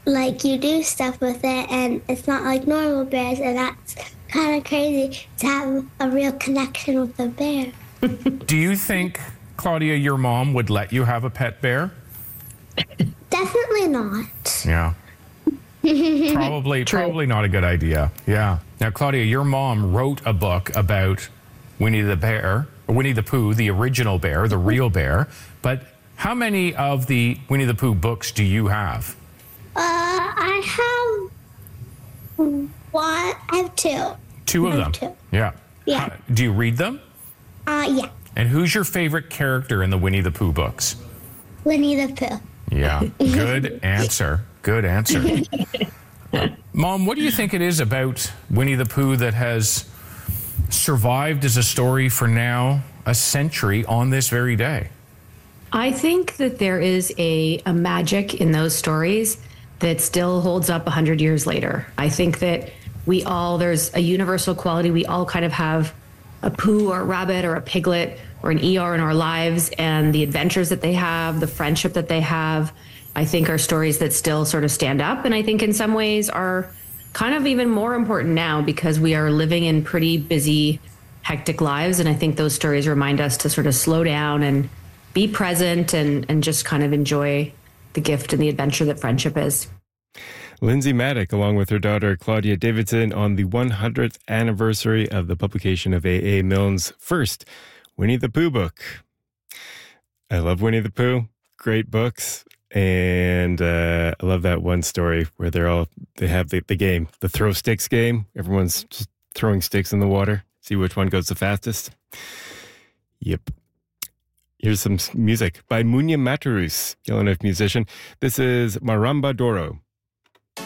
like you do stuff with it, and it's not like normal bears, and that's kind of crazy to have a real connection with a bear. Do you think, Claudia, your mom would let you have a pet bear? Definitely not. Yeah. Probably not a good idea. Yeah. Now, Claudia, your mom wrote a book about Winnie the Pooh, the original bear, the real bear. But how many of the Winnie the Pooh books do you have? I have one. I have two. Two of them? Two. Yeah. Yeah. Do you read them? Yeah. And who's your favorite character in the Winnie the Pooh books? Winnie the Pooh. Yeah. Good answer. Good answer. Mom, what do you think it is about Winnie the Pooh that has survived as a story for now a century on this very day? I think that there is a magic in those stories that still holds up 100 years later. I think that there's a universal quality. We all kind of have a Pooh or a rabbit or a piglet or an Eeyore in our lives, and the adventures that they have, the friendship that they have, I think are stories that still sort of stand up. And I think in some ways are kind of even more important now because we are living in pretty busy, hectic lives. And I think those stories remind us to sort of slow down and be present and just kind of enjoy the gift and the adventure that friendship is. Lindsay Maddock, along with her daughter Claudia Davidson, on the 100th anniversary of the publication of A.A. Milne's first Winnie the Pooh book. I love Winnie the Pooh. Great books. And I love that one story where they have the game, the throw sticks game. Everyone's just throwing sticks in the water. See which one goes the fastest. Yep. Here's some music by Munya Matarus, Yellowknife musician. This is Maramba Doro.